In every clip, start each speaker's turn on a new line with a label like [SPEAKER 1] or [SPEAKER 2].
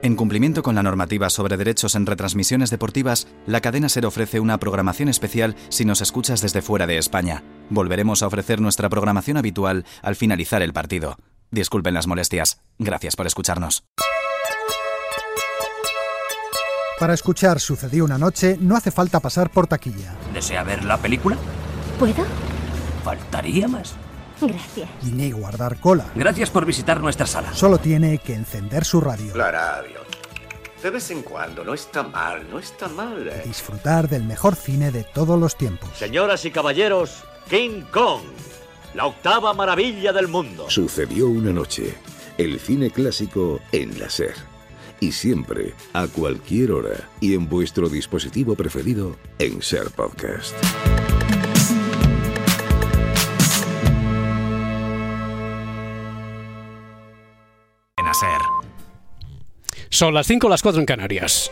[SPEAKER 1] En cumplimiento con la normativa sobre derechos en retransmisiones deportivas, la cadena SER ofrece una programación especial si nos escuchas desde fuera de España. Volveremos a ofrecer nuestra programación habitual al finalizar el partido. Disculpen las molestias. Gracias por escucharnos.
[SPEAKER 2] Para escuchar Sucedió una noche no hace falta pasar por taquilla.
[SPEAKER 3] ¿Desea ver la película?
[SPEAKER 4] ¿Puedo?
[SPEAKER 3] Faltaría más.
[SPEAKER 4] Gracias.
[SPEAKER 2] Y ni guardar cola.
[SPEAKER 3] Gracias por visitar nuestra sala.
[SPEAKER 2] Solo tiene que encender su radio.
[SPEAKER 5] La radio. De vez en cuando, no está mal.
[SPEAKER 2] Y disfrutar del mejor cine de todos los tiempos.
[SPEAKER 6] Señoras y caballeros, King Kong, la octava maravilla del mundo.
[SPEAKER 7] Sucedió una noche. El cine clásico en la SER. Y siempre, a cualquier hora y en vuestro dispositivo preferido en SER Podcast.
[SPEAKER 8] Son las 5, las 4 en Canarias.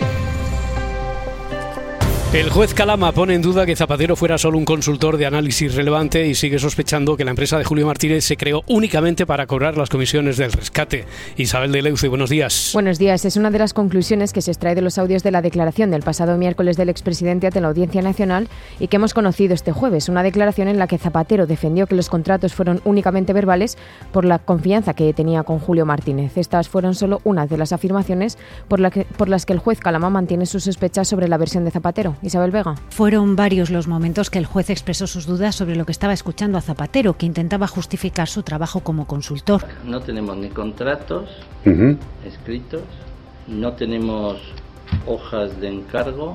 [SPEAKER 8] El juez Calama pone en duda que Zapatero fuera solo un consultor de análisis relevante y sigue sospechando que la empresa de Julio Martínez se creó únicamente para cobrar las comisiones del rescate. Isabel de Leuce, buenos días.
[SPEAKER 9] Buenos días. Es una de las conclusiones que se extrae de los audios de la declaración del pasado miércoles del expresidente ante la Audiencia Nacional y que hemos conocido este jueves. Una declaración en la que Zapatero defendió que los contratos fueron únicamente verbales por la confianza que tenía con Julio Martínez. Estas fueron solo unas de las afirmaciones por las que el juez Calama mantiene sus sospechas sobre la versión de Zapatero. Isabel Vega.
[SPEAKER 10] Fueron varios los momentos que el juez expresó sus dudas sobre lo que estaba escuchando a Zapatero, que intentaba justificar su trabajo como consultor.
[SPEAKER 11] No tenemos ni contratos escritos, no tenemos hojas de encargo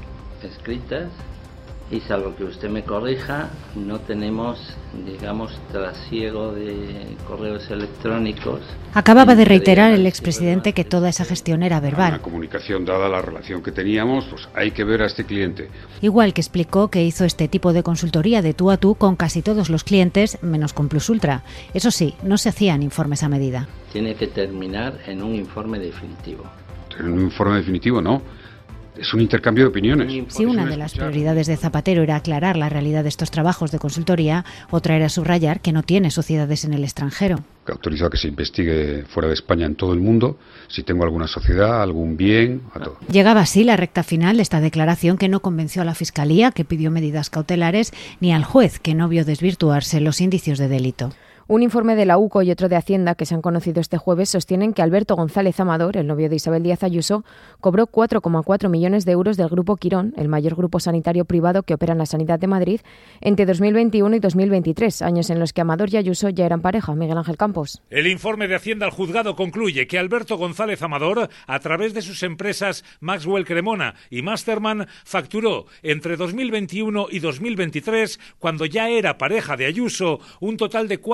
[SPEAKER 11] escritas y, salvo que usted me corrija, no tenemos, digamos, trasiego de correos electrónicos.
[SPEAKER 10] Acababa de reiterar el expresidente que toda esa gestión era verbal.
[SPEAKER 12] Una comunicación, dada la relación que teníamos, pues hay que ver a este cliente.
[SPEAKER 10] Igual que explicó que hizo este tipo de consultoría de tú a tú con casi todos los clientes, menos con Plus Ultra. Eso sí, no se hacían informes a medida.
[SPEAKER 11] Tiene que terminar en un informe definitivo.
[SPEAKER 12] En un informe definitivo, no. Es un intercambio de opiniones.
[SPEAKER 10] Si una de las prioridades de Zapatero era aclarar la realidad de estos trabajos de consultoría, otra era subrayar que no tiene sociedades en el extranjero.
[SPEAKER 12] Autorizo a que se investigue fuera de España en todo el mundo, si tengo alguna sociedad, algún bien, a todo.
[SPEAKER 10] Llegaba así la recta final de esta declaración que no convenció a la Fiscalía, que pidió medidas cautelares, ni al juez, que no vio desvirtuarse los indicios de delito.
[SPEAKER 9] Un informe de la UCO y otro de Hacienda que se han conocido este jueves sostienen que Alberto González Amador, el novio de Isabel Díaz Ayuso, cobró 4,4 millones de euros del Grupo Quirón, el mayor grupo sanitario privado que opera en la sanidad de Madrid, entre 2021 y 2023, años en los que Amador y Ayuso ya eran pareja. Miguel Ángel Campos.
[SPEAKER 13] El informe de Hacienda al juzgado concluye que Alberto González Amador, a través de sus empresas Maxwell Cremona y Masterman, facturó entre 2021 y 2023, cuando ya era pareja de Ayuso, un total de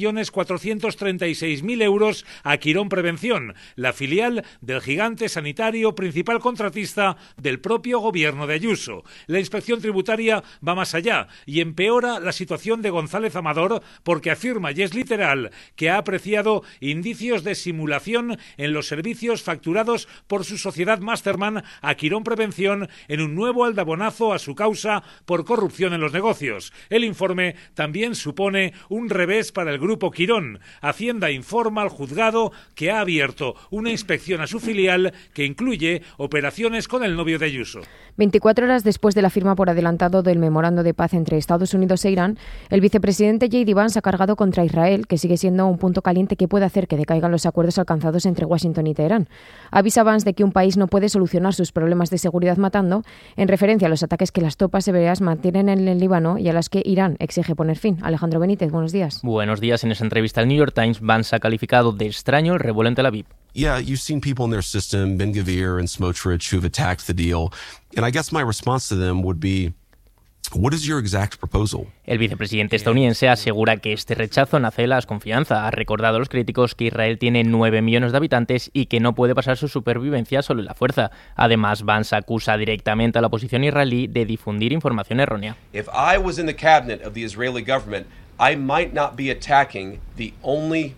[SPEAKER 13] 4.436.000 euros a Quirón Prevención, la filial del gigante sanitario principal contratista del propio gobierno de Ayuso. La inspección tributaria va más allá y empeora la situación de González Amador porque afirma, y es literal, que ha apreciado indicios de simulación en los servicios facturados por su sociedad Masterman a Quirón Prevención en un nuevo aldabonazo a su causa por corrupción en los negocios. El informe también supone un revés para el Grupo Quirón. Hacienda informa al juzgado que ha abierto una inspección a su filial que incluye operaciones con el novio de Ayuso.
[SPEAKER 9] 24 horas después de la firma por adelantado del memorando de paz entre Estados Unidos e Irán, el vicepresidente J.D. Vance ha cargado contra Israel, que sigue siendo un punto caliente que puede hacer que decaigan los acuerdos alcanzados entre Washington y Teherán. Avisa Vance de que un país no puede solucionar sus problemas de seguridad matando, en referencia a los ataques que las tropas hebreas mantienen en el Líbano y a las que Irán exige poner fin. Alejandro Benítez, buenos días.
[SPEAKER 14] Buenos días. En esa entrevista al New York Times, Vance ha calificado de extraño el revuelo en Tel Aviv.
[SPEAKER 15] Yeah, you've seen people in their system, Ben-Gvir and Smotrich, who've attacked the deal. And I guess my response to them would be, what is your exact proposal?
[SPEAKER 14] El vicepresidente estadounidense asegura que este rechazo nace de la desconfianza. Ha recordado a los críticos que Israel tiene 9 millones de habitantes y que no puede basar su supervivencia solo en la fuerza. Además, Vance acusa directamente a la oposición israelí de difundir información errónea.
[SPEAKER 16] If I was in the cabinet of the Israeli government, I might not be attacking the only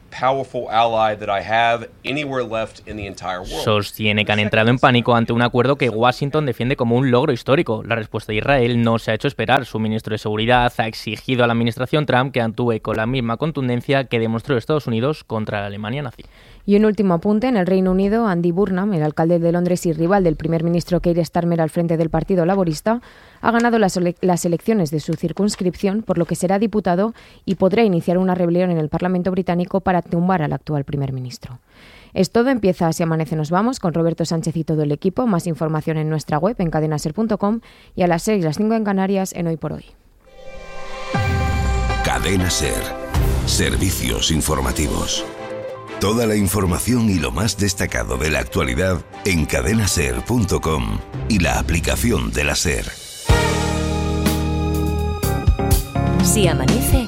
[SPEAKER 14] Sostiene que han entrado en pánico ante un acuerdo que Washington defiende como un logro histórico. La respuesta de Israel no se ha hecho esperar. Su ministro de Seguridad ha exigido a la administración Trump que actúe con la misma contundencia que demostró Estados Unidos contra la Alemania nazi.
[SPEAKER 9] Y un último apunte, en el Reino Unido, Andy Burnham, el alcalde de Londres y rival del primer ministro Keir Starmer al frente del Partido Laborista, ha ganado las elecciones de su circunscripción, por lo que será diputado y podrá iniciar una rebelión en el Parlamento británico para tumbar al actual primer ministro. Es todo, empieza Así amanece nos vamos, con Roberto Sánchez y todo el equipo. Más información en nuestra web, en cadenaser.com, y a las 6, las 5 en Canarias, en Hoy por Hoy.
[SPEAKER 7] Cadena Ser. Servicios informativos. Toda la información y lo más destacado de la actualidad en cadenaser.com y la aplicación de la Ser.
[SPEAKER 4] Si amanece,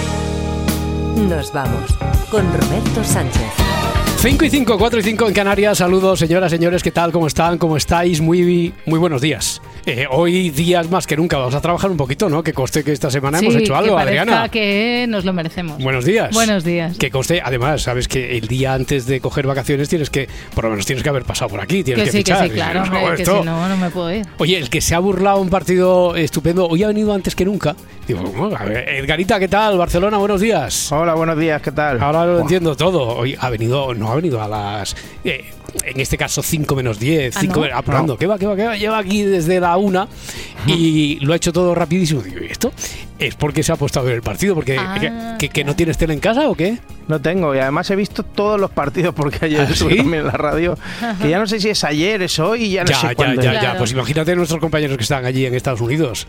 [SPEAKER 4] nos vamos con Roberto Sánchez.
[SPEAKER 8] 5 y 5, 4 y 5 en Canarias. Saludos, señoras, señores, ¿qué tal? ¿Cómo están? ¿Cómo estáis? Muy buenos días. Hoy días más que nunca vamos a trabajar un poquito, ¿no? Que conste que esta semana hemos hecho algo, Adriana.
[SPEAKER 16] Que nos lo merecemos.
[SPEAKER 8] Buenos días.
[SPEAKER 16] Buenos días.
[SPEAKER 8] Que conste, además, sabes que el día antes de coger vacaciones por lo menos tienes que haber pasado por aquí, tienes que fichar.
[SPEAKER 16] Que sí, claro, que si no, no me puedo ir.
[SPEAKER 8] Oye, el que se ha burlado un partido estupendo, hoy ha venido antes que nunca. Digo, bueno, a ver, Edgarita, ¿qué tal? Barcelona, buenos días.
[SPEAKER 17] Hola, buenos días, ¿qué tal?
[SPEAKER 8] Ahora lo entiendo todo. Hoy no ha venido a las... en este caso 5 menos 10, 5 apurando. ¿Qué va? Lleva aquí desde la 1 y lo ha hecho todo rapidísimo. Digo, ¿y esto? Es porque se ha puesto a ver el partido, porque ¿que no tienes tele en casa o qué?
[SPEAKER 17] No tengo, y además he visto todos los partidos porque ayer estuve también en la radio, que ya no sé si es ayer, es hoy y ya no sé cuándo.
[SPEAKER 8] Ya, pues imagínate nuestros compañeros que están allí en Estados Unidos.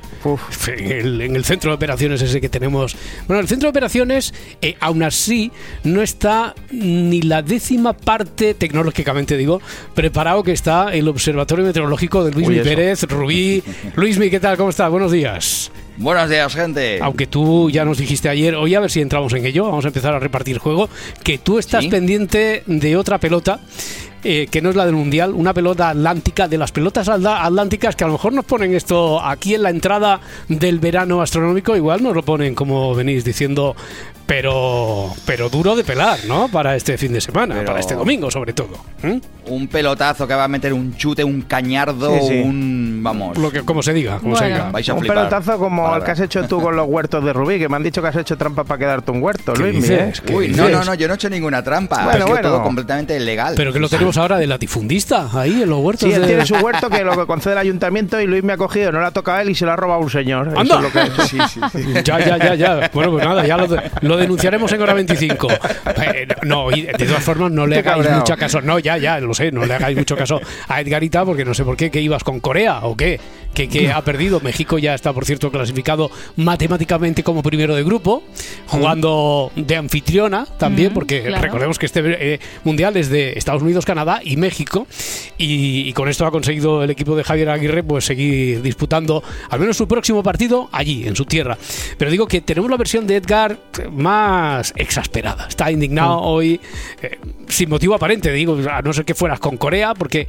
[SPEAKER 8] En el centro de operaciones ese que tenemos. Bueno, el centro de operaciones, aún así, no está ni la 10ª parte, tecnológicamente digo, preparado que está el Observatorio Meteorológico de Luismi Pérez, Rubí. Luismi, ¿qué tal? ¿Cómo estás? Buenos días.
[SPEAKER 18] Buenos días, gente.
[SPEAKER 8] Aunque tú ya nos dijiste ayer, hoy a ver si entramos en ello, vamos a empezar a repartir juego, que tú estás pendiente de otra pelota, que no es la del Mundial, una pelota atlántica, de las pelotas atlánticas que a lo mejor nos ponen esto aquí en la entrada del verano astronómico, igual nos lo ponen, como venís diciendo, pero duro de pelar, ¿no? Para este fin de semana, para este domingo sobre todo.
[SPEAKER 18] Un pelotazo que va a meter un chute, un cañardo, vamos...
[SPEAKER 8] Como se diga.
[SPEAKER 18] Vais a
[SPEAKER 17] un
[SPEAKER 18] flipar.
[SPEAKER 17] Pelotazo como el que has hecho tú con los huertos de Rubí, que me han dicho que has hecho trampa para quedarte un huerto, Luis.
[SPEAKER 18] Uy, no, yo no he hecho ninguna trampa. Bueno. Todo completamente legal.
[SPEAKER 8] Pero que lo tenemos ahora de latifundista, ahí en los huertos.
[SPEAKER 17] Sí, él tiene su huerto que lo que concede el ayuntamiento y Luis me ha cogido, no lo ha tocado él y se lo ha robado un señor.
[SPEAKER 8] ¡Anda!
[SPEAKER 17] Eso es lo que ha hecho.
[SPEAKER 8] Sí. Ya. Bueno, pues nada, ya lo denunciaremos en hora 25. No, y de todas formas no le hagáis mucho caso. No, ya, lo sé, no le hagáis mucho caso a Edgarita, porque no sé por qué, que ibas con Corea o qué. Que ha perdido. México ya está, por cierto, clasificado matemáticamente como primero de grupo, jugando de anfitriona también, porque recordemos que este mundial es de Estados Unidos, Canadá y México, y con esto ha conseguido el equipo de Javier Aguirre pues seguir disputando al menos su próximo partido allí, en su tierra. Pero digo que tenemos la versión de Edgar más exasperada. Está indignado hoy, sin motivo aparente, digo, a no ser que fueras con Corea, porque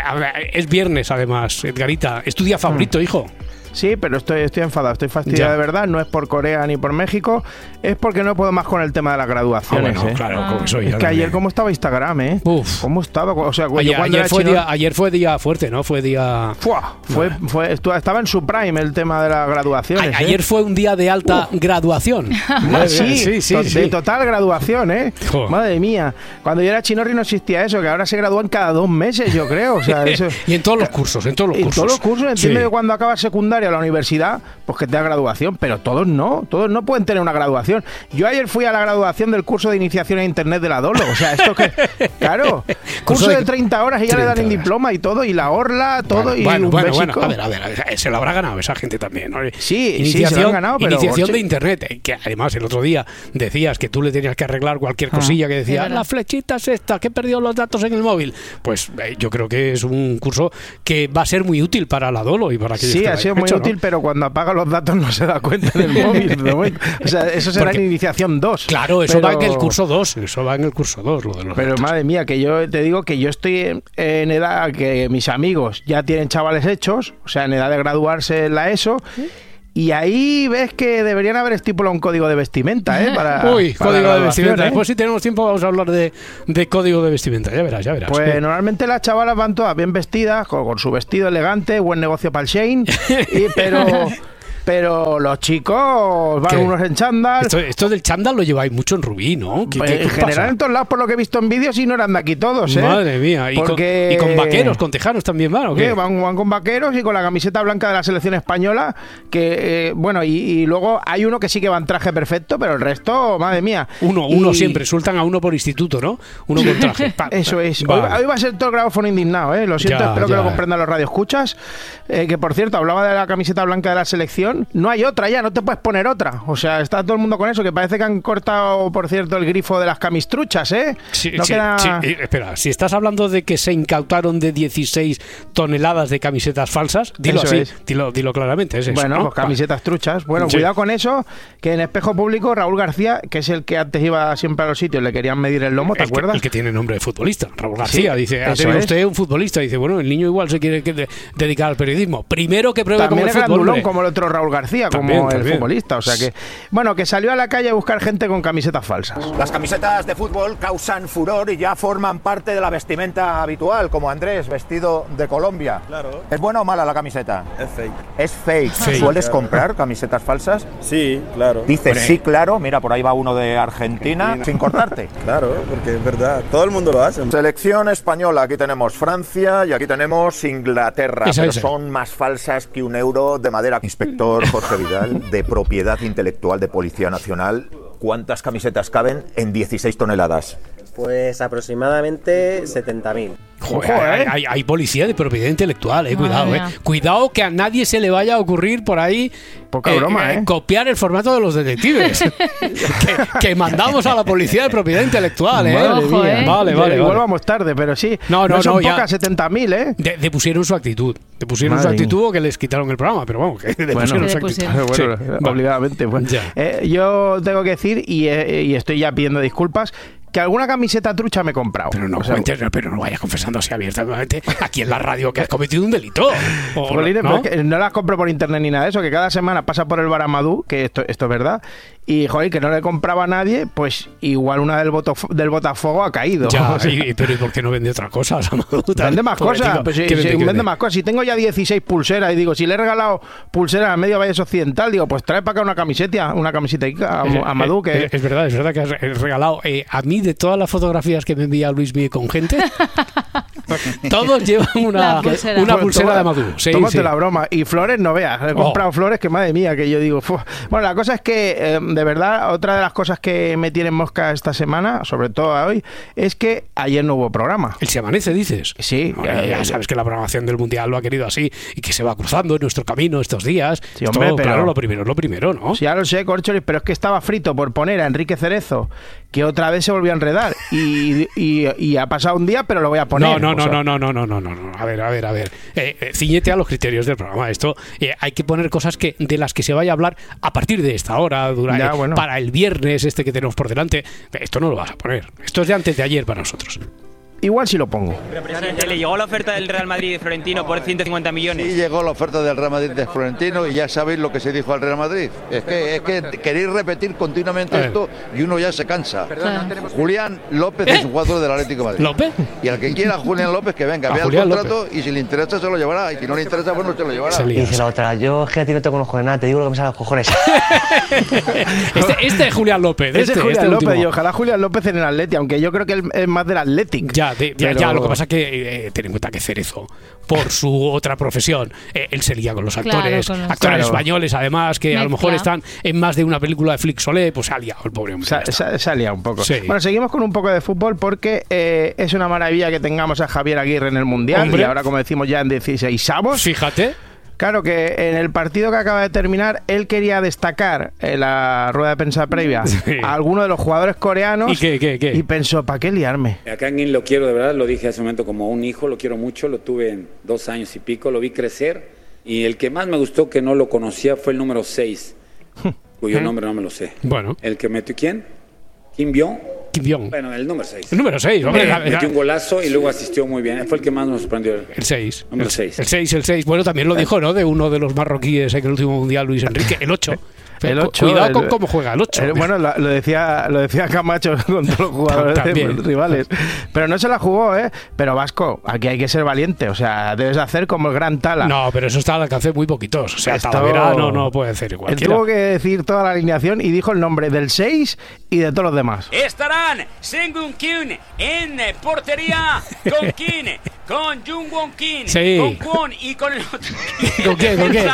[SPEAKER 8] es viernes además, Edgarita. ¿Es tu día favorito, hijo?
[SPEAKER 17] Sí, pero estoy enfadado, estoy fastidiado de verdad. No es por Corea ni por México, es porque no puedo más con el tema de las graduaciones.
[SPEAKER 8] Claro, como soy.
[SPEAKER 17] Es que ayer, ¿cómo estaba Instagram,
[SPEAKER 8] Uf.
[SPEAKER 17] ¿Cómo estaba? O sea,
[SPEAKER 8] ayer fue día fuerte, ¿no? Fue día...
[SPEAKER 17] Estaba en su prime el tema de las graduaciones.
[SPEAKER 8] Ayer fue un día de alta graduación.
[SPEAKER 17] Sí. De total graduación, Madre mía. Cuando yo era chinorri no existía eso, que ahora se gradúan cada 2 meses, yo creo. O sea, eso...
[SPEAKER 8] Y en todos los cursos,
[SPEAKER 17] todos los cursos. Entiendo que cuando acabas secundaria a la universidad, pues que te da graduación, pero todos no pueden tener una graduación. Yo ayer fui a la graduación del curso de iniciación a Internet de la Dolo, o sea, esto que, claro, curso de 30 horas y ya le dan el diploma y todo, y la orla, todo,
[SPEAKER 8] bueno, a ver, se lo habrá ganado esa gente también, ¿no?
[SPEAKER 17] Sí, se lo han ganado, pero...
[SPEAKER 8] Iniciación de Internet, que además el otro día decías que tú le tenías que arreglar cualquier cosilla que decía, la flechita es esta, que he perdido los datos en el móvil. Pues yo creo que es un curso que va a ser muy útil para la Dolo y para aquellos que
[SPEAKER 17] ha sido muy útil, pero cuando apaga los datos no se da cuenta en el móvil. O sea, eso será en iniciación 2.
[SPEAKER 8] Claro, eso va en el curso 2. Eso va en el curso 2. Lo de los
[SPEAKER 17] pero
[SPEAKER 8] datos.
[SPEAKER 17] Madre mía, que yo te digo que yo estoy en edad que mis amigos ya tienen chavales hechos, o sea, en edad de graduarse en la ESO. Y ahí ves que deberían haber estipulado un código de vestimenta, para
[SPEAKER 8] código de vestimenta.
[SPEAKER 17] ¿eh?
[SPEAKER 8] Después, si tenemos tiempo, vamos a hablar de código de vestimenta. Ya verás.
[SPEAKER 17] Pues normalmente las chavalas van todas bien vestidas, con su vestido elegante, buen negocio para el Shein, pero los chicos van unos en chándal.
[SPEAKER 8] Esto del chándal lo lleváis mucho en Rubí, ¿no?
[SPEAKER 17] En general en todos lados, por lo que he visto en vídeos, y no eran de aquí todos, ¿eh?
[SPEAKER 8] Madre mía. ¿Y con vaqueros, con tejanos también van, o qué?
[SPEAKER 17] Van con vaqueros y con la camiseta blanca de la selección española, que, y luego hay uno que sí que va en traje perfecto, pero el resto, madre mía.
[SPEAKER 8] Uno siempre, sueltan a uno por instituto, ¿no? Uno con traje.
[SPEAKER 17] Eso es.
[SPEAKER 8] Vale.
[SPEAKER 17] Hoy va a ser todo el grabófono indignado, ¿eh? Lo siento, espero que lo comprendan los radioescuchas. Que, por cierto, hablaba de la camiseta blanca de la selección. No hay otra ya, no te puedes poner otra. O sea, está todo el mundo con eso, que parece que han cortado, por cierto, el grifo de las camistruchas, ¿eh?
[SPEAKER 8] Sí. Espera, si estás hablando de que se incautaron de 16 toneladas de camisetas falsas, dilo
[SPEAKER 17] eso
[SPEAKER 8] así, dilo claramente, es eso,
[SPEAKER 17] bueno,
[SPEAKER 8] ¿no?
[SPEAKER 17] Pues camisetas truchas. Bueno, cuidado con eso, que en Espejo Público Raúl García, que es el que antes iba siempre a los sitios, le querían medir el lomo, ¿te acuerdas?
[SPEAKER 8] El que tiene nombre de futbolista, Raúl García, dice, ¿ha tenido usted un futbolista? Dice, bueno, el niño igual se quiere dedicar al periodismo. Primero que pruebe
[SPEAKER 17] también
[SPEAKER 8] como el
[SPEAKER 17] fútbol.
[SPEAKER 8] También
[SPEAKER 17] como el otro Raúl García, como el futbolista. O sea que, bueno, que salió a la calle a buscar gente con camisetas falsas.
[SPEAKER 19] Las camisetas de fútbol causan furor y ya forman parte de la vestimenta habitual, como Andrés, vestido de Colombia. Claro. ¿Es buena o mala la camiseta?
[SPEAKER 20] Es fake.
[SPEAKER 19] Es fake. ¿Sueles comprar camisetas falsas?
[SPEAKER 20] Sí, claro.
[SPEAKER 19] Dices sí, claro. Mira, por ahí va uno de Argentina, sin cortarte.
[SPEAKER 20] Claro, porque es verdad. Todo el mundo lo hace.
[SPEAKER 19] Selección española. Aquí tenemos Francia y aquí tenemos Inglaterra. Pero son más falsas que €1 de madera. Inspector Jorge Vidal, de Propiedad Intelectual de Policía Nacional. ¿Cuántas camisetas caben en 16 toneladas?
[SPEAKER 21] Pues aproximadamente 70.000.
[SPEAKER 8] Joder, hay policía de propiedad intelectual, cuidado, Cuidado que a nadie se le vaya a ocurrir por ahí
[SPEAKER 17] poca broma,
[SPEAKER 8] copiar el formato de los detectives que mandamos a la policía de propiedad intelectual,
[SPEAKER 17] Ojo,
[SPEAKER 8] Vale.
[SPEAKER 17] Igual vamos tarde, pero sí. No son pocas, 70.000,
[SPEAKER 8] Depusieron su actitud. Depusieron su actitud o que les quitaron el programa, pero vamos, que depusieron su actitud.
[SPEAKER 17] Obligadamente. Yo tengo que decir, y estoy ya pidiendo disculpas, que alguna camiseta trucha me he comprado.
[SPEAKER 8] Pero no vayas confesando así abiertamente aquí en la radio que has cometido un delito.
[SPEAKER 17] ¿no? Es que no las compro por internet ni nada de eso, que cada semana pasa por el bar Amadou, que esto es verdad, y joder, que no le compraba a nadie, pues igual una del Botafogo ha caído.
[SPEAKER 8] Ya, pero ¿y por qué no vende otra cosa?
[SPEAKER 17] Vende más cosas. Pues vende más cosas. Si tengo ya 16 pulseras y digo, si le he regalado pulseras a medio Valles Occidental, digo, pues trae para acá una camiseta a Amadou. Que
[SPEAKER 8] es verdad que has regalado a mí de todas las fotografías que me envía Luis Miguel con gente. Todos llevan una pulsera de Amadou.
[SPEAKER 17] Tómate la broma. Y flores no veas. He comprado flores que madre mía, que yo digo. Bueno, la cosa es que, de verdad, otra de las cosas que me tienen mosca esta semana, sobre todo hoy, es que ayer no hubo programa.
[SPEAKER 8] ¿El Se Amanece, dices?
[SPEAKER 17] Sí.
[SPEAKER 8] Ya sabes que la programación del Mundial lo ha querido así y que se va cruzando en nuestro camino estos días.
[SPEAKER 17] Sí, hombre, pero
[SPEAKER 8] claro, lo primero, ¿no?
[SPEAKER 17] Sí, ya lo sé, Corcholis, pero es que estaba frito por poner a Enrique Cerezo, que otra vez se volvió a enredar. Y ha pasado un día, pero lo voy a poner.
[SPEAKER 8] No. A ver. Ciñete a los criterios del programa. Esto hay que poner cosas de las que se vaya a hablar a partir de esta hora, para el viernes que tenemos por delante. Esto no lo vas a poner. Esto es de antes de ayer para nosotros.
[SPEAKER 17] Igual sí lo pongo.
[SPEAKER 22] Pero, presidente, ¿le llegó la oferta del Real Madrid de Florentino por 150 millones?
[SPEAKER 23] Sí, llegó la oferta del Real Madrid de Florentino y ya sabéis lo que se dijo al Real Madrid. Es que queréis repetir continuamente esto y uno ya se cansa. Julián López es un jugador del Atlético de Madrid.
[SPEAKER 8] ¿López?
[SPEAKER 23] Y al que quiera a Julián López que venga, vea el contrato y si le interesa se lo llevará. Y si no le interesa, pues no se lo llevará.
[SPEAKER 21] Y dice la otra, yo es que a ti no te conozco de nada, te digo lo que me sale a los cojones.
[SPEAKER 8] este es Julián López.
[SPEAKER 17] Este es Julián López y ojalá Julián López en el Atleti, aunque yo creo que él es más del Athletic.
[SPEAKER 8] Ya, lo que pasa es que ten en cuenta que Cerezo, por su otra profesión, él se lía con los actores, actores españoles, además, que a lo mejor están en más de una película de Flixolé, pues se ha liado el pobre hombre.
[SPEAKER 17] Se ha liado un poco.
[SPEAKER 8] Sí.
[SPEAKER 17] Bueno, seguimos con un poco de fútbol porque es una maravilla que tengamos a Javier Aguirre en el Mundial. Hombre. Y ahora, como decimos, ya en 16avos.
[SPEAKER 8] Fíjate.
[SPEAKER 17] Claro que en el partido que acaba de terminar, él quería destacar en la rueda de prensa previa a alguno de los jugadores coreanos.
[SPEAKER 8] ¿Y qué?
[SPEAKER 17] Y pensó, ¿para qué liarme?
[SPEAKER 24] A Kangin lo quiero de verdad, lo dije hace un momento como un hijo, lo quiero mucho, lo tuve en 2 años y pico, lo vi crecer. Y el que más me gustó, que no lo conocía, fue el número 6, cuyo nombre no me lo sé.
[SPEAKER 8] Bueno.
[SPEAKER 24] El que metió, ¿quién? Kim Byung.
[SPEAKER 8] Kim Jong.
[SPEAKER 24] Bueno, el número 6.
[SPEAKER 8] El número 6, hombre.
[SPEAKER 24] Metió un golazo y luego asistió muy bien. Fue el que más nos sorprendió.
[SPEAKER 8] El 6.
[SPEAKER 24] Número 6.
[SPEAKER 8] El 6. Bueno, también lo dijo, ¿no? De uno de los marroquíes en el último mundial, Luis Enrique. El 8.
[SPEAKER 17] El 8,
[SPEAKER 8] cuidado con cómo juega el 8.
[SPEAKER 17] Bueno, lo decía Camacho con todos los jugadores rivales. Pero no se la jugó, ¿eh? Pero Vasco, aquí hay que ser valiente. O sea, debes hacer como el gran Tala.
[SPEAKER 8] No, pero eso está al alcance muy poquitos. O sea, Talavera no puede hacer igual.
[SPEAKER 17] Él tuvo que decir toda la alineación y dijo el nombre del 6 y de todos los demás.
[SPEAKER 1] Estarán Sengun Kyun en portería con Kim, con Jungwon Kim, con Kwon y con el otro.
[SPEAKER 8] ¿Con qué?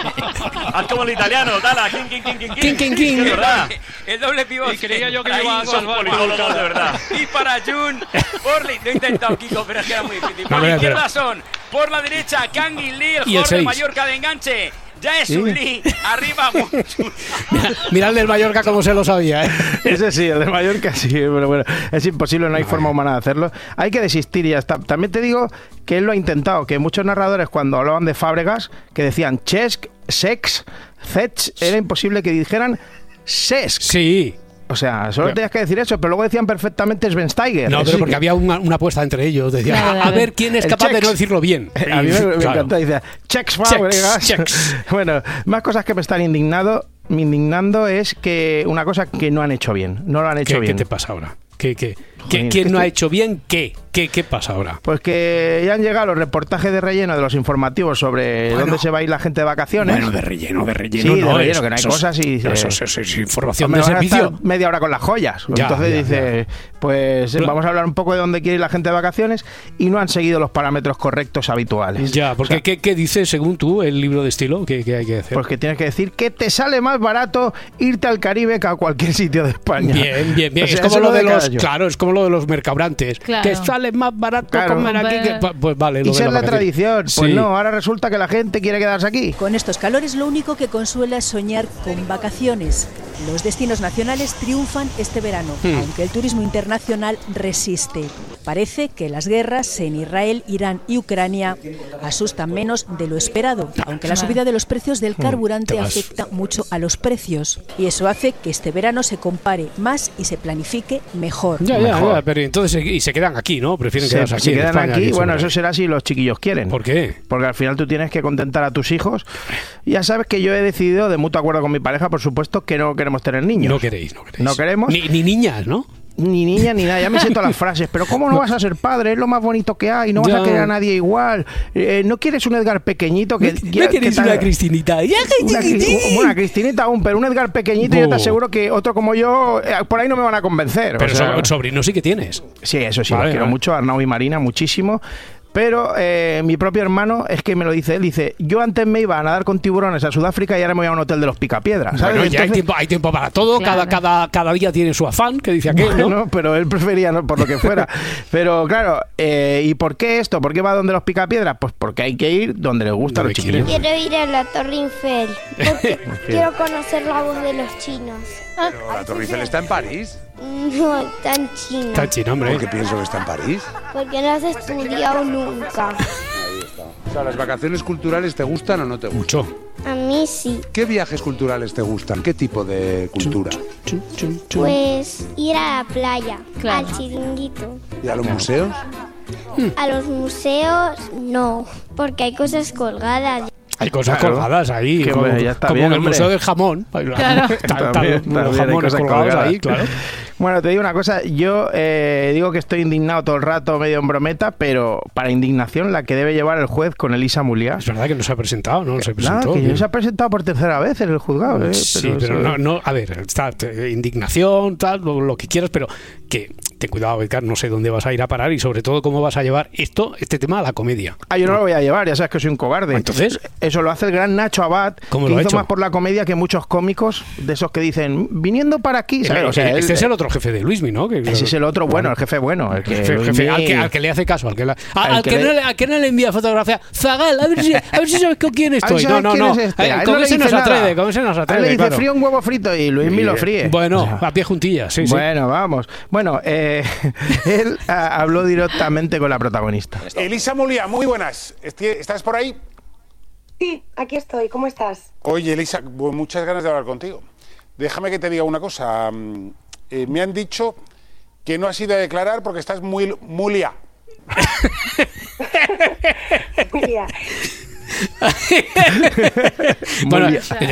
[SPEAKER 6] Haz como el italiano, Tala.
[SPEAKER 8] King.
[SPEAKER 1] El doble pivote.
[SPEAKER 2] Creía yo que me iba a salvar.
[SPEAKER 6] De verdad.
[SPEAKER 1] Y para Jun, lo he intentado, Kiko, pero es que era muy difícil. Por la izquierda son, por la derecha, Kang In Lee, el jugador de Mallorca de enganche. Ya es un Lee, arriba.
[SPEAKER 8] Mirad el del Mallorca como se lo sabía, ¿eh?
[SPEAKER 17] Ese sí, el del Mallorca sí, pero bueno, es imposible, no hay forma humana de hacerlo. Hay que desistir y ya está. También te digo que él lo ha intentado, que muchos narradores cuando hablaban de Fábregas, que decían Cesc, Sex, Zech, era imposible que dijeran Cesc.
[SPEAKER 8] Sí.
[SPEAKER 17] O sea, solo tenías que decir eso, pero luego decían perfectamente Schweinsteiger.
[SPEAKER 8] No, pero porque había una apuesta entre ellos. Decían, a ver quién es capaz de no decirlo bien.
[SPEAKER 17] A mí me encantó. Dice, Chex Fábregas. Bueno, más cosas que me están indignando es que una cosa que no han hecho bien. No lo han hecho bien.
[SPEAKER 8] ¿Qué te pasa ahora? ¿Quién no ha hecho bien qué? ¿Qué pasa ahora?
[SPEAKER 17] Pues que ya han llegado los reportajes de relleno de los informativos sobre dónde se va a ir la gente de vacaciones.
[SPEAKER 8] Bueno, de relleno.
[SPEAKER 17] Sí, de relleno, que no hay cosas y...
[SPEAKER 8] Eso es información de servicio.
[SPEAKER 17] Media hora con las joyas. Entonces dice, pues vamos a hablar un poco de dónde quiere ir la gente de vacaciones y no han seguido los parámetros correctos habituales.
[SPEAKER 8] Ya, porque o sea, ¿qué dice según tú el libro de estilo? ¿Qué hay que hacer?
[SPEAKER 17] Pues que tienes que decir que te sale más barato irte al Caribe que a cualquier sitio de España.
[SPEAKER 8] Bien.
[SPEAKER 17] O sea,
[SPEAKER 8] es como lo de los... Claro, es como lo de los mercabrantes.
[SPEAKER 16] Claro.
[SPEAKER 8] Que sale más barato comer aquí que... Pues vale.
[SPEAKER 17] Y ser la tradición. Pues no, ahora resulta que la gente quiere quedarse aquí.
[SPEAKER 3] Con estos calores lo único que consuela es soñar con vacaciones. Los destinos nacionales triunfan este verano, aunque el turismo internacional resiste. Parece que las guerras en Israel, Irán y Ucrania asustan menos de lo esperado, aunque la subida de los precios del carburante afecta mucho a los precios. Y eso hace que este verano se compare más y se planifique mejor.
[SPEAKER 8] Ya, pero entonces y se quedan aquí, ¿no? Prefieren quedarse aquí.
[SPEAKER 17] Se quedan
[SPEAKER 8] España,
[SPEAKER 17] aquí, bueno, eso será si los chiquillos quieren.
[SPEAKER 8] ¿Por qué?
[SPEAKER 17] Porque al final tú tienes que contentar a tus hijos. Ya sabes que yo he decidido, de mutuo acuerdo con mi pareja, por supuesto, que no queremos tener niños.
[SPEAKER 8] No queréis.
[SPEAKER 17] No queremos.
[SPEAKER 8] Ni niñas, ¿no?
[SPEAKER 17] Ni niña ni nada, ya me siento las frases. Pero ¿cómo no vas a ser padre? Es lo más bonito que hay. No vas a querer a nadie igual. ¿No quieres un Edgar pequeñito? ¿No
[SPEAKER 8] quieres una Cristinita?
[SPEAKER 17] Una Cristinita aún, pero un Edgar pequeñito yo te aseguro que otro como yo por ahí no me van a convencer.
[SPEAKER 8] Pero sobrino sí que tienes.
[SPEAKER 17] Sí, eso sí, los quiero mucho, Arnau y Marina, muchísimo. Pero mi propio hermano es que me lo dice, él dice, yo antes me iba a nadar con tiburones a Sudáfrica y ahora me voy a un hotel de los Picapiedras. ¿Sabes?
[SPEAKER 8] Bueno, ya entonces, hay tiempo para todo, claro. cada día tiene su afán, que dice aquel, ¿no?
[SPEAKER 17] No, pero él prefería, ¿no? Por lo que fuera. Pero claro, ¿y por qué esto? ¿Por qué va donde los Picapiedras? Pues porque hay que ir donde les gusta a los chiquillos.
[SPEAKER 5] Quiero ir a la Torre Eiffel, porque quiero conocer la voz de los chinos.
[SPEAKER 25] Pero la Torre Eiffel está en París.
[SPEAKER 5] No, está en China.
[SPEAKER 8] Está en China, hombre.
[SPEAKER 25] ¿Por qué pienso que está en París?
[SPEAKER 5] Porque no has estudiado nunca.
[SPEAKER 25] Ahí está. O sea, ¿las vacaciones culturales te gustan o no te gustan?
[SPEAKER 8] Mucho.
[SPEAKER 5] A mí sí.
[SPEAKER 25] ¿Qué viajes culturales te gustan? ¿Qué tipo de cultura?
[SPEAKER 5] Pues ir a la playa, al chiringuito.
[SPEAKER 25] ¿Y a los museos?
[SPEAKER 5] A los museos no, porque hay cosas colgadas.
[SPEAKER 8] Hay cosas colgadas ahí, como
[SPEAKER 17] bien,
[SPEAKER 8] en el Museo del Jamón.
[SPEAKER 17] Claro.
[SPEAKER 8] Los jamones colgados ahí, claro.
[SPEAKER 17] Bueno, te digo una cosa, yo digo que estoy indignado todo el rato, medio en brometa, pero para indignación la que debe llevar el juez con Elisa Muliá.
[SPEAKER 8] Es verdad que no se ha presentado, ¿no? Se presentó.
[SPEAKER 17] Nada, que no se ha presentado por tercera vez en el juzgado.
[SPEAKER 8] Sí, pero no, a ver, está indignación, tal, lo que quieras, pero que ten cuidado, Edgar, no sé dónde vas a ir a parar y sobre todo cómo vas a llevar este tema a la comedia.
[SPEAKER 17] Yo no lo voy a llevar, ya sabes que soy un cobarde.
[SPEAKER 8] Entonces,
[SPEAKER 17] eso lo hace el gran Nacho Abad, que hizo más por la comedia que muchos cómicos de esos que dicen, viniendo para aquí. ¿sabes?
[SPEAKER 8] O sea, este es el otro jefe de Luismi, ¿no?
[SPEAKER 17] Ese es el otro bueno, el jefe bueno. El jefe,
[SPEAKER 8] al que le hace caso, al que no le envía fotografía. Zagal, a ver si sabes con quién estoy. No. ¿Cómo se nos atreve?
[SPEAKER 17] Le dice frío un huevo frito y Luismi lo fríe.
[SPEAKER 8] Bueno, a pie juntillas, sí.
[SPEAKER 17] Bueno, vamos. Bueno, él habló directamente con la protagonista.
[SPEAKER 25] Elisa Muliá, muy buenas. ¿Estás por ahí?
[SPEAKER 26] Sí, aquí estoy. ¿Cómo estás?
[SPEAKER 25] Oye, Elisa, muchas ganas de hablar contigo. Déjame que te diga una cosa. Me han dicho
[SPEAKER 2] que no has ido a declarar porque estás muy liado.
[SPEAKER 8] Bueno,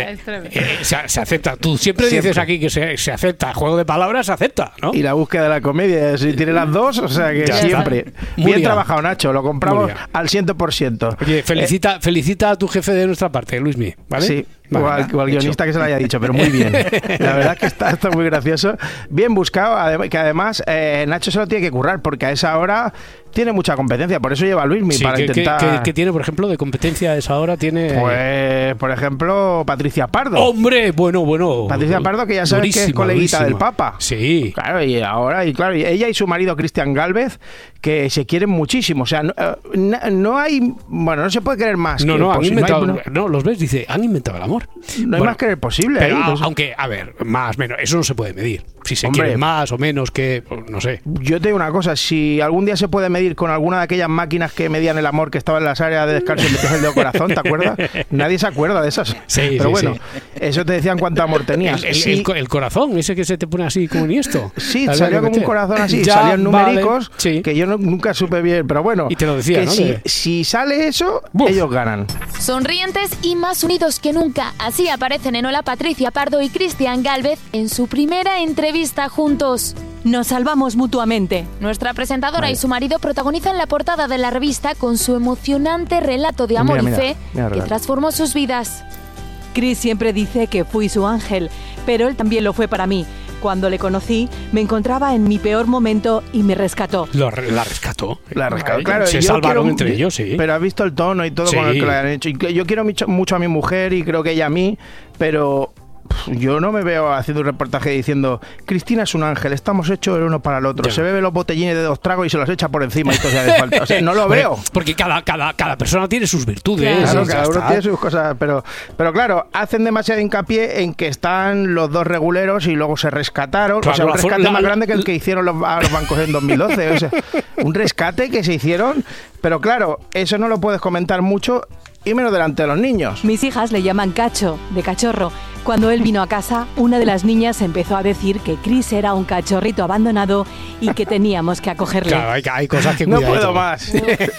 [SPEAKER 8] se acepta. Tú siempre dices aquí que se acepta. Juego de palabras se acepta, ¿no?
[SPEAKER 17] Y la búsqueda de la comedia, si tiene las dos, o sea que ya siempre. Bien trabajado, Nacho. Lo compramos al 100%.
[SPEAKER 8] Oye, felicita a tu jefe de nuestra parte, Luismi, ¿vale?
[SPEAKER 17] Sí. O al guionista que se lo haya dicho, pero muy bien. La verdad es que está muy gracioso. Bien buscado, que además Nacho se lo tiene que currar, porque a esa hora tiene mucha competencia, por eso lleva a Luismi, para intentar...
[SPEAKER 8] ¿Qué tiene, por ejemplo, de competencia a esa hora? Tiene...
[SPEAKER 17] Pues, por ejemplo, Patricia Pardo.
[SPEAKER 8] ¡Hombre! Bueno.
[SPEAKER 17] Patricia Pardo, que ya sabes que es coleguita del Papa.
[SPEAKER 8] Sí.
[SPEAKER 17] Claro, y ella y su marido Cristian Gálvez, que se quieren muchísimo. O sea, no hay... Bueno, no se puede querer más.
[SPEAKER 8] No, han inventado... No, los ves, dice, han inventado el amor.
[SPEAKER 17] No hay más que posible.
[SPEAKER 8] Pero, aunque, a ver, más, menos, eso no se puede medir. Si se quiere más o menos que, no sé.
[SPEAKER 17] Yo te digo una cosa, si algún día se puede medir con alguna de aquellas máquinas que medían el amor que estaba en las áreas de descanso y metías el dedo corazón, ¿te acuerdas? Nadie se acuerda de esas.
[SPEAKER 8] Sí,
[SPEAKER 17] pero bueno, eso te decían cuánto amor tenías.
[SPEAKER 8] El corazón, ese que se te pone así como esto.
[SPEAKER 17] Sí, salía como un corazón así, salían numericos, que yo nunca supe bien, pero bueno.
[SPEAKER 8] Y te lo decía, ¿no?
[SPEAKER 17] Si sale eso, ellos ganan.
[SPEAKER 10] Sonrientes y más unidos que nunca. Así aparecen en Hola Patricia Pardo y Cristian Gálvez en su primera entrevista juntos.
[SPEAKER 11] Nos salvamos mutuamente.
[SPEAKER 10] Nuestra presentadora y su marido protagonizan la portada de la revista con su emocionante relato de amor y fe que transformó sus vidas.
[SPEAKER 11] Chris siempre dice que fui su ángel, pero él también lo fue para mí. Cuando le conocí, me encontraba en mi peor momento y me rescató.
[SPEAKER 8] La rescató.
[SPEAKER 17] Claro,
[SPEAKER 8] se salvaron entre ellos, sí.
[SPEAKER 17] Pero has visto el tono y todo con el que lo han hecho. Yo quiero mucho a mi mujer y creo que ella a mí, pero... Yo no me veo haciendo un reportaje diciendo Cristina es un ángel, estamos hechos el uno para el otro. Se bebe los botellines de 2 tragos y se los echa por encima y todo ya de falta. O sea, no lo veo.
[SPEAKER 8] Porque cada persona tiene sus virtudes.
[SPEAKER 17] Claro, cada uno tiene sus cosas. Pero claro, hacen demasiado hincapié en que están los dos reguleros y luego se rescataron. Claro, o sea, un rescate más grande que el que hicieron los bancos en 2012. O sea, un rescate que se hicieron. Pero claro, eso no lo puedes comentar mucho y menos delante de los niños.
[SPEAKER 11] Mis hijas le llaman Cacho, de cachorro. Cuando él vino a casa, una de las niñas empezó a decir que Chris era un cachorrito abandonado y que teníamos que acogerle.
[SPEAKER 8] Claro, hay cosas que cuidar.
[SPEAKER 17] No puedo más.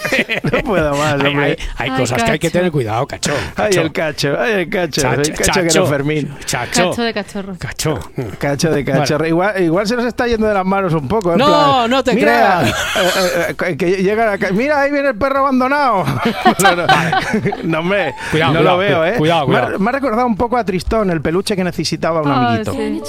[SPEAKER 17] No puedo más, hombre.
[SPEAKER 8] Hay cosas que hay que tener cuidado, Cacho.
[SPEAKER 17] Ay, el Cacho. El Cacho que era Fermín.
[SPEAKER 16] Cacho de cachorro.
[SPEAKER 17] Cacho de cachorro. Vale. Igual se nos está yendo de las manos un poco.
[SPEAKER 8] No te creas.
[SPEAKER 17] Que llega mira, ahí viene el perro abandonado. No, hombre. Cuidado, no lo veo, ¿eh?
[SPEAKER 8] Cuidado.
[SPEAKER 17] Me ha recordado un poco a Tristón, el peluche que necesitaba un amiguito.
[SPEAKER 16] Sí.